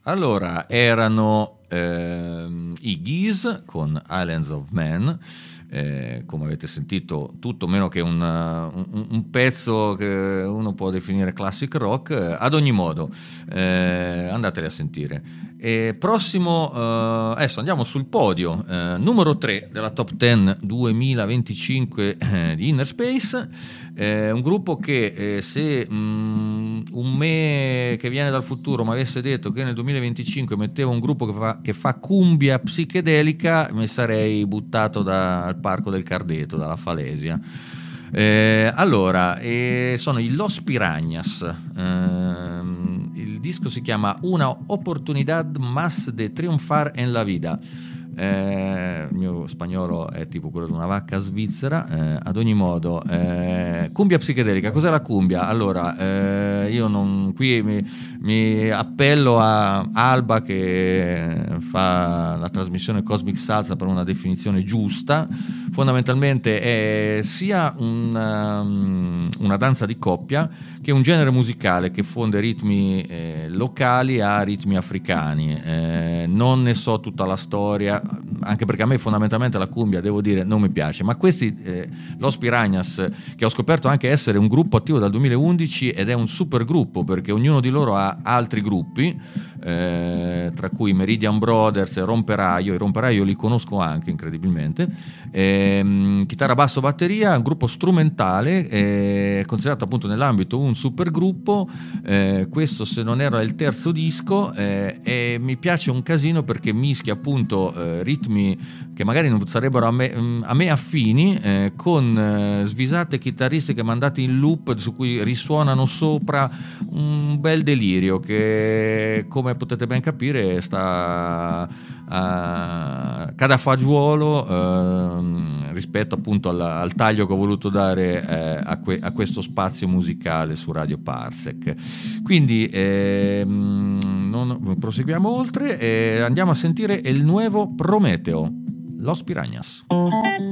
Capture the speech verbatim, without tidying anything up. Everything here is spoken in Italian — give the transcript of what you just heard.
Allora, erano ehm, i Geese con Islands of Man, eh, come avete sentito tutto meno che un, un, un pezzo che uno può definire classic rock. Ad ogni modo, eh, andateli a sentire. E prossimo, eh, adesso andiamo sul podio, eh, numero tre della Top dieci duemilaventicinque eh, di Inner Space, eh, un gruppo che eh, se mh, un me che viene dal futuro mi avesse detto che nel duemilaventicinque metteva un gruppo che fa, che fa cumbia psichedelica, mi sarei buttato dal Parco del Cardeto, dalla Falesia. Eh, allora, eh, sono i Los Piranhas. Eh, il disco si chiama Una oportunidad más de triunfar en la vida. Eh, il mio spagnolo è tipo quello di una vacca svizzera. Eh, ad ogni modo, eh, cumbia psichedelica. Cos'è la cumbia? Allora, eh, io non qui mi, mi appello a Alba che fa la trasmissione Cosmic Salsa per una definizione giusta. Fondamentalmente è sia una, una danza di coppia che un genere musicale che fonde ritmi eh, locali a ritmi africani. Eh, non ne so tutta la storia, anche perché a me fondamentalmente la cumbia, devo dire, non mi piace, ma questi eh, Los Piranhas, che ho scoperto anche essere un gruppo attivo dal duemilaundici ed è un super gruppo perché ognuno di loro ha altri gruppi, eh, tra cui Meridian Brothers e Romperaio. I Romperaio li conosco anche incredibilmente. Eh, chitarra, basso, batteria, un gruppo strumentale, eh, considerato appunto nell'ambito un super gruppo. Eh, questo, se non era il terzo disco, eh, e mi piace un casino perché mischia appunto eh, ritmi che magari non sarebbero a me, a me affini, eh, con eh, svisate chitarristiche mandate in loop su cui risuonano sopra un bel delirio che, come potete ben capire, sta a, cade a fagiolo eh, rispetto appunto al, al taglio che ho voluto dare eh, a, que, a questo spazio musicale su Radio Parsec. Quindi eh, non proseguiamo oltre e andiamo a sentire il nuovo Prometeo, Los Piranhas.